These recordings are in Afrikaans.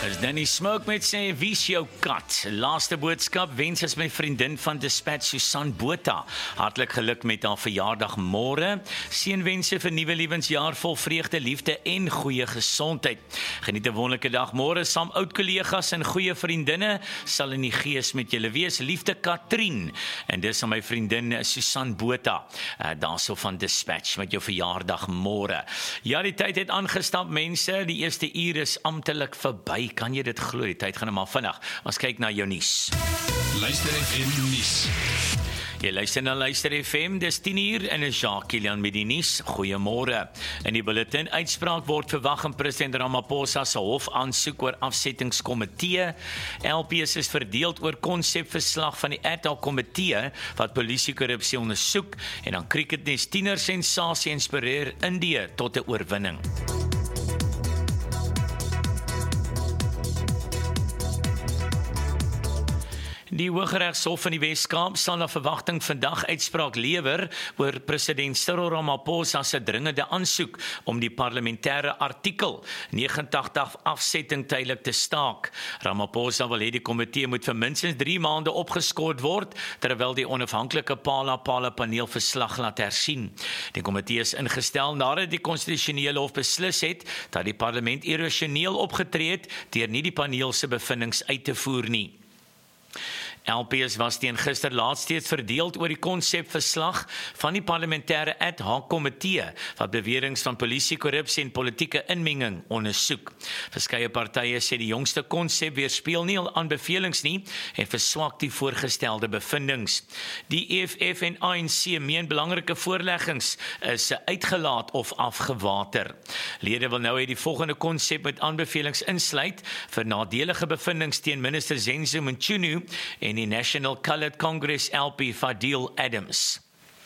Is Danny Smoke met sy Wie is jou kat? Laaste boodskap wens as my vriendin van Dispatch Susan Botha. Hartlik geluk met haar verjaardag môre. Seënwense vir nuwe lewensjaar vol vreugde, liefde en goeie gesondheid. Geniet 'n wonderlike dag môre saam oud kollegas en goeie vriendinne sal in die gees met julle wees. Liefde Katrien. En dis aan my vriendin Susan Botha. Daarso van Dispatch met jou verjaardag môre. Ja, die tyd het aangestap mense. Die eerste uur is amptelik verby. Kan jy dit glo? Die tyd gaan maar vinnig. Ons kyk na jou nuus. Luister FM nuus. Jy luister na Luister FM, dis 10 uur en is Jacques Kilian met die nuus. Goeiemôre. In die bulletin uitspraak word verwag in president Ramaphosa se hof aansoek oor afsettingskomitee. LPs is verdeeld oor konsepverslag van die ad hoc komitee wat polisiekorrupsie ondersoek en dan cricketnes tiener sensasie inspireer Indië tot 'n oorwinning. Die Hooggeregshof in die Wes-Kaap sal na verwagting vandag uitspraak lewer oor president Cyril Ramaphosa se dringende aansoek om die parlementêre artikel 89 afsetting tydelik te staak. Ramaphosa wil hê die komitee moet vir minstens 3 maande opgeskort word terwyl die onafhanklike Pala paneel verslag laat hersien. Die komitee is ingestel nadat die konstitusionele hof beslis het dat die parlement irrasioneel opgetree het deur nie die paneel se bevindinge uit te voer nie. LPs was teen gister laat steeds verdeeld oor die konsepverslag van die parlementêre ad hoc komitee wat beweringe van polisiekorrupsie en politieke inmenging ondersoek. Verskeie partye sê die jongste konsep weerspieël nie al aanbevelings nie en verswak die voorgestelde bevindinge. Die EFF en ANC meen belangrike voorleggings is uitgelaat of afgewater. Lede wil nou hê die volgende konsep met aanbevelings insluit vir nadelige bevindinge teen minister Zenzo Mchunu en die National Coloured Congress LP Fadil Adams.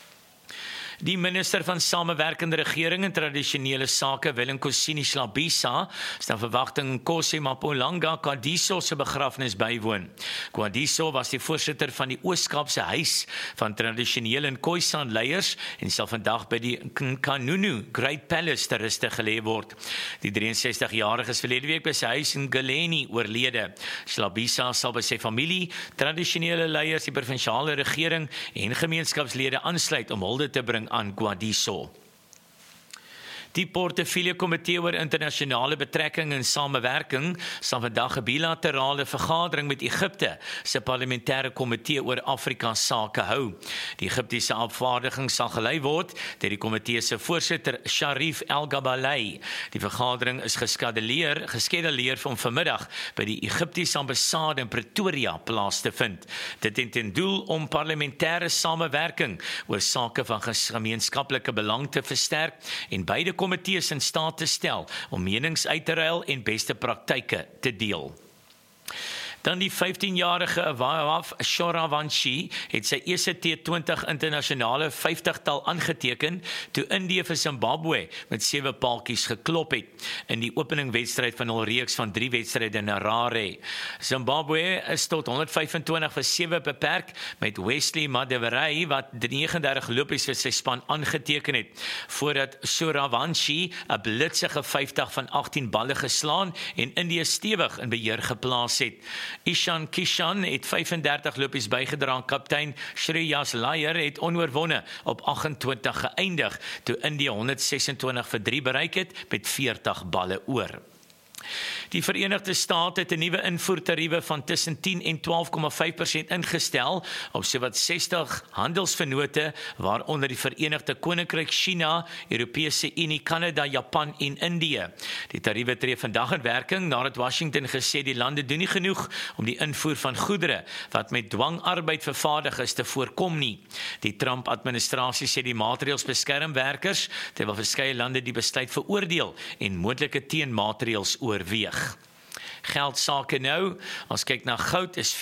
Die minister van Samewerkende Regering en Tradisionele Sake, Willem-Nkosini Schlabisa, is na verwagting Nkosi Mapolanga Kadiso se begrafnis bywoon. Kadiso was die voorsitter van die Oos-Kaapse Huis van Tradisionele en Khoisan leiers en sal vandag by die Kanunu Great Palace ter ruste gelê word. Die 63-jarige is verlede week by sy huis in Geleni oorlede. Schlabisa sal by sy familie, tradisionele leiers, die provinsiale regering en gemeenskapslede aansluit om hulde te bring aan Kadiso. Die Portefeulje Komitee oor internasionale betrekking en samewerking sal vandag 'n bilaterale vergadering met Egipte se parlementêre komitee oor Afrika sake hou. Die Egiptiese afvaardiging sal gelei word deur die komitee se voorsitter Sharif El-Gabalai. Die vergadering is geskeduleer om vanmiddag by die Egiptiese ambassade in Pretoria plaas te vind. Dit het ten doel om parlementêre samewerking oor sake van gemeenskaplike belang te versterk en beide komitees in staat te stel om menings uit te ruil en beste praktyke te deel. Dan die 15-jarige Avaf Shoravanshi het sy eerste T20 internasionale 50-tal aangeteken toe Indië vir Zimbabwe met 7 paaltjies geklop het in die openingwedstryd van hul reeks van 3 wedstryde in Harare. Zimbabwe is tot 125 vir 7 beperk met Wesley Madeverey wat 39 lopies vir sy span aangeteken het, voordat Shoravanshi 'n blitsige 50 van 18 balle geslaan en Indië stewig in beheer geplaas het. Ishan Kishan het 35 lopies bygedra. Kaptein Shreyas Iyer het onoorwonne op 28 geëindig toe Indië 126 vir 3 bereik het met 40 balle oor. Die Verenigde State het 'n nuwe invoertariewe van tussen 10 en 12,5% ingestel op sowat 60 handelsvennote waaronder die Verenigde Koninkryk, China, Europese Unie, Kanada, Japan en Indië. Die tariewe tree vandag in werking nadat Washington gesê die lande doen nie genoeg om die invoer van goedere wat met dwangarbeid vervaardig is te voorkom nie. Die Trump-administrasie sê die maatreëls beskerm werkers terwyl verskeie lande die besluit veroordeel en moontlike teenmaatreëls oorweeg. Geldsake nou, ons kyk na goud is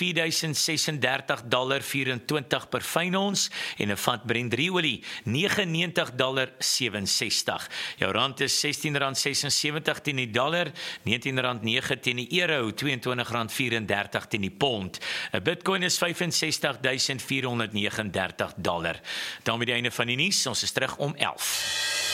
$4,036.24 per fyn ons en 'n vat Brent-olie $99.67. Jou rand is R16.76 teen die dollar, R19.09 teen die euro, R22.34 teen die pond. 'n Bitcoin is $65.439. Daarmee die einde van die nuus, ons is terug om 11.